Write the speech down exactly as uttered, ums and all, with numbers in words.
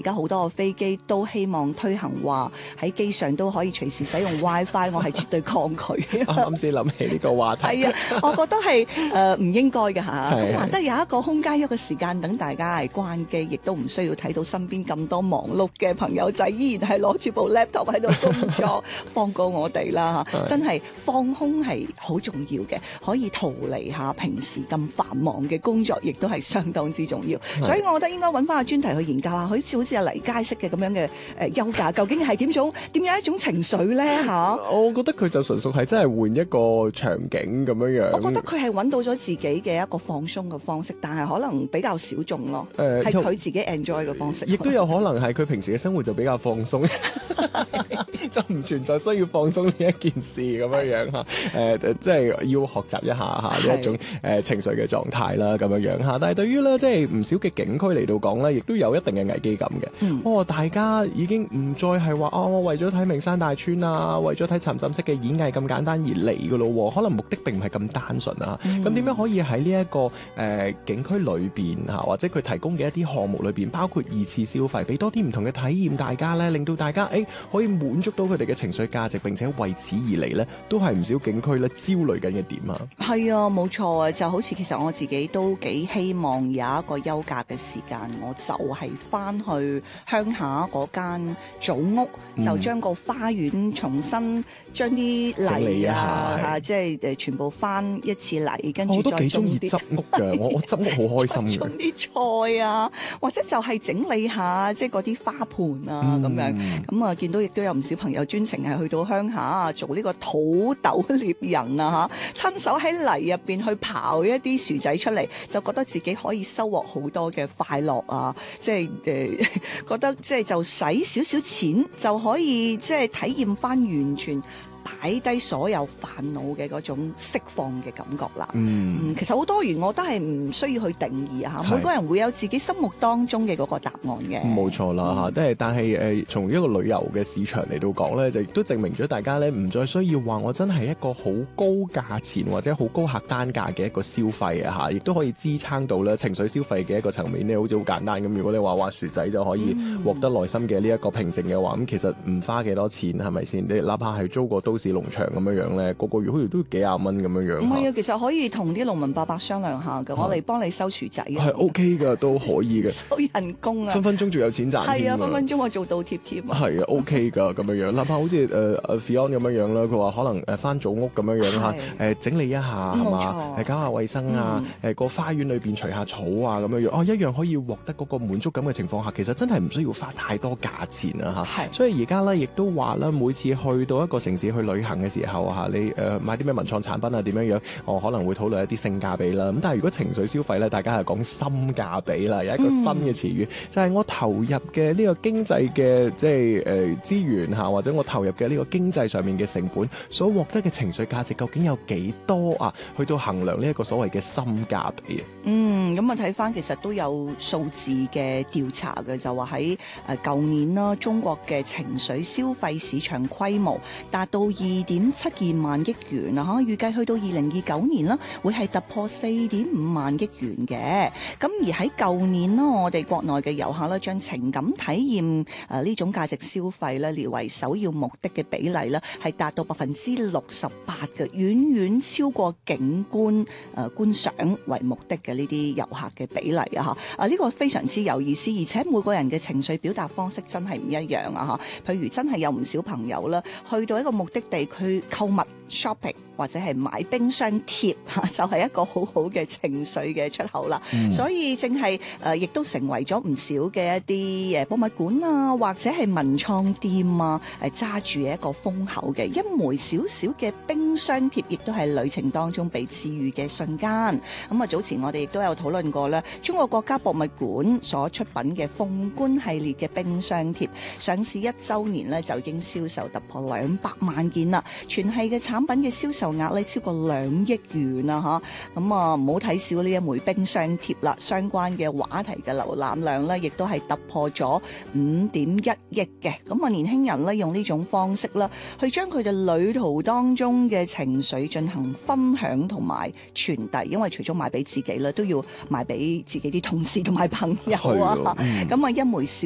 家好多個飛機都希望推行話喺機上都可以隨時使用 WiFi， 我係絕對抗拒。 啱啱先諗起呢個話題。 係啊，我覺得係誒唔應該嘅嚇。咁係難得有一個空間一個時間等大家係關機，亦都唔需要睇到身邊咁多忙碌嘅朋友仔依然係攞住部 laptop 喺度工作，放過我哋啦嚇！真係放空係好重要嘅，可以逃離下平時咁繁忙嘅工作，亦都係相當之重要。所以我覺得應該揾翻個專題去研究下，好似好似阿黎佳式嘅咁樣嘅誒休假，究竟係點種點樣一種情緒咧嚇？ 我覺得佢就純屬係真係換一個場景咁樣樣。 我覺得佢係揾到咗自己嘅一個放鬆嘅方式，但係可能比較小眾咯。 誒係佢自己 enjoy 嘅方式。 亦都有可能係佢平時嘅生活就比較放鬆，就唔存在需要放鬆呢一件事咁樣樣嚇。誒、呃，即係要學習一下嚇呢一種誒、呃、情緒嘅狀態啦，咁樣樣嚇。但係對於咧，即係唔少嘅景區嚟到講咧，亦都有一定嘅危機感嘅。 嗯、 哦，大家已經唔再係話哦，我為咗睇名山大川啊，為咗睇沉浸式嘅演藝咁簡單而嚟嘅咯。可能目的並唔係咁單純啊。咁點樣可以喺呢一個誒、呃、景區裏邊嚇，或者佢提供嘅一啲項目裏邊，包括二次消費，俾多啲唔同嘅體驗大家咧，令到大家誒、欸、可以滿足到佢哋嘅情緒價值，並且為此而嚟咧，都係唔少景區咧焦慮緊嘅點啊。係啊，冇錯啊，就好似其實我自己都幾希望有一個休假嘅時間，我就係翻去鄉下嗰間祖屋，嗯、就將個花園重新將啲泥啊嚇，即係誒全部翻一次泥，跟住再種啲。我都幾中意執屋㗎，我我執屋好開心嘅。種啲菜啊，或者就係整理下即係嗰啲花盆啊咁、嗯、樣。咁啊見到亦都有唔少朋友專程係去到鄉下啊，做呢個土豆獵人啊嚇，親手喺泥入邊去刨一啲薯仔出嚟，就覺得自己可以收穫好多嘅快樂啊！即係誒覺得即係就使少少錢就可以即係體驗翻完全擺低所有煩惱嘅嗰種釋放嘅感覺啦。嗯，嗯，其實好多元，我覺得係唔需要去定義嚇，每個人會有自己心目當中嘅嗰個答案嘅。冇錯啦嚇，即係、嗯、但係誒、呃，從一個旅遊嘅市場嚟到講咧，就亦都證明咗大家咧唔再需要話我真係一個好高價錢或者好高客單價嘅一個消費啊嚇，亦都可以支撐到咧情緒消費嘅一個層面咧，好似好簡單咁。如果你話挖薯仔就可以獲得內心嘅呢一個平靜嘅話，咁、嗯、其實唔花幾多錢係咪先？你哪怕係租個都市農場咁樣樣咧，個個月好似都幾廿蚊咁樣樣。唔係啊，其實可以同啲農民伯伯商量下㗎，我嚟幫你收薯仔啊。係 OK 㗎，都可以嘅。收人工啊，分分鐘仲有錢賺。係啊，分分鐘我做倒貼添。係啊 ，OK 㗎，咁樣樣。哪怕好似誒誒 Fion 咁樣樣啦，佢話可能誒翻祖屋咁樣樣嚇，誒整理一下係嘛，誒搞下衞生啊，誒個花園裏邊除下草啊咁樣樣，哦一樣可以獲得嗰個滿足感嘅情況下，其實真係唔需要花太多價錢啊嚇。係。所以而家咧亦都話啦，每次去到一個城市去旅行嘅時候啊，你誒、呃、買啲咩文創產品啊，點樣樣，我可能會討論一啲性價比啦。咁但係如果情緒消費咧，大家係講心價比啦，有一個新嘅詞語，嗯、就係我投入嘅呢個經濟嘅即係誒資源嚇，或者我投入嘅呢個經濟上面嘅成本所獲得嘅情緒價值究竟有幾多啊？去到衡量呢一個所謂嘅心價比啊。嗯，咁啊睇翻其實都有數字嘅調查嘅，就話喺誒舊年啦，中國嘅情緒消費市場規模達到二點七二萬億元啊！嚇，預計去到二零二九年啦，會係突破四點五萬億元嘅。咁而喺舊年啦，我哋國內嘅遊客咧，將情感體驗誒呢種價值消費咧列為首要目的嘅比例咧，係達到百分之六十八嘅，遠遠超過景觀誒觀賞為目的嘅呢啲遊客嘅比例啊！嚇啊呢個非常之有意思，而且每個人嘅情緒表達方式真係唔一樣啊！嚇，譬如真係有唔少朋友啦，去到一個目的地去購物 shopping 或者係買冰箱貼嚇，就係、是、一個好好嘅情緒嘅出口啦。嗯、所以正係誒，亦、呃、都成為咗唔少嘅一啲誒博物館啊，或者係文創店啊，誒揸住一個風口嘅一枚小小嘅冰箱貼，亦都係旅程當中被治癒嘅瞬間。咁、嗯、啊，早前我哋亦都有討論過啦，中國國家博物館所出品嘅鳳冠系列嘅冰箱貼，上市一週年咧就已經銷售突破兩百萬件啦，全系嘅產品嘅銷售額咧超過兩億元啊！嚇，咁啊唔好睇少呢一枚冰箱貼啦，相關嘅話題嘅瀏覽量咧，亦都係突破咗五點一億嘅。咁啊，年輕人咧用呢種方式啦，去將佢哋旅途當中嘅情緒進行分享同埋傳遞，因為除咗賣俾自己咧，都要賣俾自己啲同事同埋朋友啊。咁啊、嗯，一枚小